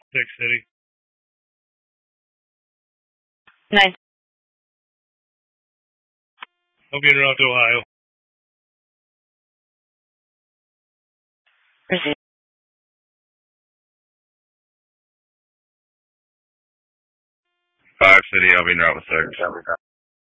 6 City. 9. Hope you interrupt Ohio. Proceed. 5 City, I'll be in route with 6.